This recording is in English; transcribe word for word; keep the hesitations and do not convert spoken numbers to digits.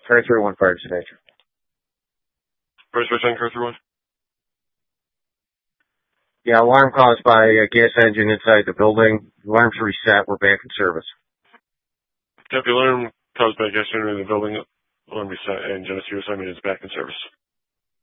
Car three one fire dispatcher. First person, car three one. Yeah, alarm caused by a gas engine inside the building. Alarm's reset. We're back in service. Copy, alarm caused by gas engine in the building. Alarm reset and Geneseo assignment is back in service.